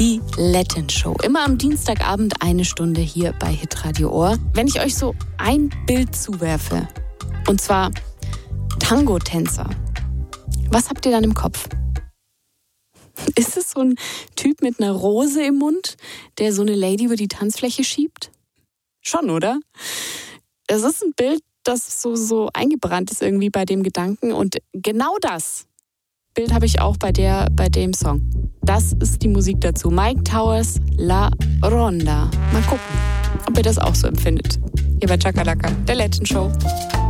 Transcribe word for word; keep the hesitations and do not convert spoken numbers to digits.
Die Latin Show. Immer am Dienstagabend eine Stunde hier bei Hitradio Ohr. Wenn ich euch so ein Bild zuwerfe, und zwar Tango-Tänzer, was habt ihr dann im Kopf? Ist es so ein Typ mit einer Rose im Mund, der so eine Lady über die Tanzfläche schiebt? Schon, oder? Es ist ein Bild, das so, so eingebrannt ist irgendwie bei dem Gedanken. Und genau das Bild habe ich auch bei, der, bei dem Song. Das ist die Musik dazu. Mike Towers, La Ronda. Mal gucken, ob ihr das auch so empfindet. Hier bei Chakalaka, der Latin Show.